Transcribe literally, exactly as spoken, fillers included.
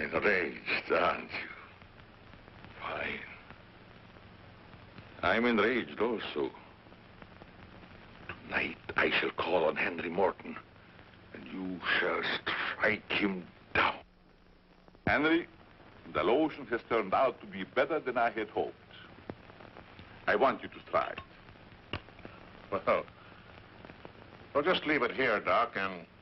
Enraged, aren't you? Fine. I'm enraged also. Tonight I shall call on Henry Morton, and you shall strike him down. Henry, the lotion has turned out to be better than I had hoped. I want you to try it. Well, well, just leave it here, Doc, and